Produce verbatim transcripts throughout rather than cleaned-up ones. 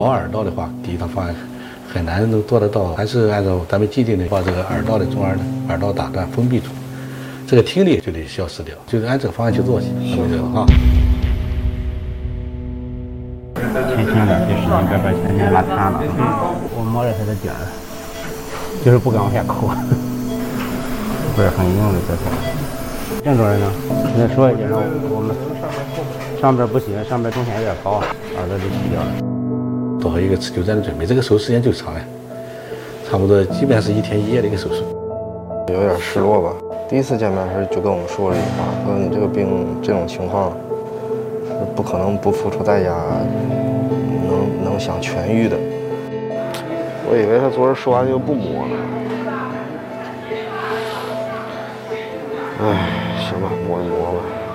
往耳道的话，第一趟方案很难能做得到，还是按照咱们既定的把这个耳道的中耳的耳道打断封闭住，这个听力就得消失掉，就是按这个方案去做去，咱们这个啊。 前倾的就是应该把前面拉塌了，我摸着它的底儿，就是不敢往下抠，不是很硬的这块。郑主任呢？你再说一句，让我们上边不行，上边中线有点高，耳朵就起掉了。 做好一个持久战的准备，这个手术时间就长呀，差不多基本上是一天一夜的一个手术。 有点失落吧。第一次见面时就跟我们说了一句话，说你这个病这种情况，不可能不付出代价能能想痊愈的。我以为他昨儿说完就不摸了。哎，行吧，摸一摸吧。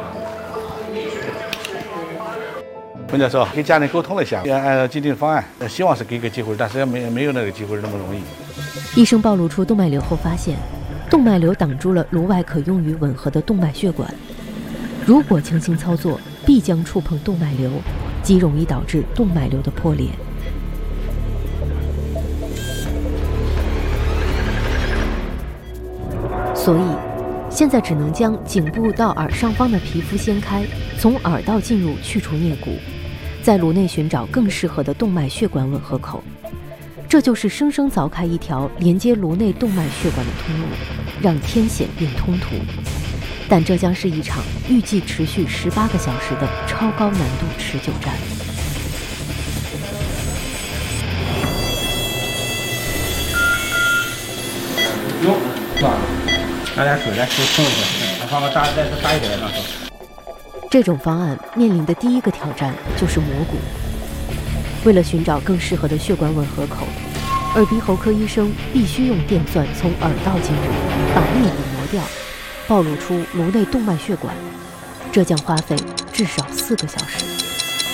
冯教授跟家人沟通了一下，按照既定方案，希望是给个机会，但是没没有那个机会那么容易。 医生暴露出动脉瘤后发现，动脉瘤挡住了颅外可用于吻合的动脉血管，如果强行操作，必将触碰动脉瘤，极容易导致动脉瘤的破裂。所以，现在只能将颈部到耳上方的皮肤掀开，从耳道进入去除颞骨，在颅内寻找更适合的动脉血管吻合口。这就是生生凿开一条连接颅内动脉血管的通路，让天险变通途。但这将是一场预计持续十八个小时的超高难度持久战。 哟，算了，拿点水来冲冲一下，放个大再大一点的上头。 这种方案面临的第一个挑战就是磨骨。为了寻找更适合的血管吻合口，耳鼻喉科医生必须用电钻从耳道进入，把颞骨磨掉，暴露出颅内动脉血管，这将花费至少四个小时。